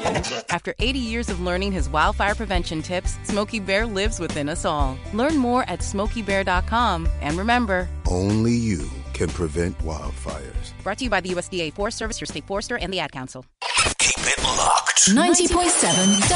After 80 years of learning his wildfire prevention tips, Smokey Bear lives within us all. Learn more at SmokeyBear.com. And remember, only you can prevent wildfires. Brought to you by the USDA Forest Service, your state forester, and the Ad Council. Keep it locked. 90.7